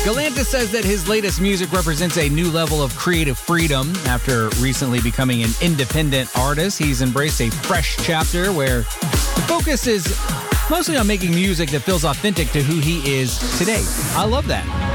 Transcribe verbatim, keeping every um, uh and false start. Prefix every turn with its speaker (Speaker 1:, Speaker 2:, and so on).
Speaker 1: Galantis says that his latest music represents a new level of creative freedom. After recently becoming an independent artist, he's embraced a fresh chapter where the focus is mostly on making music that feels authentic to who he is today. I love that.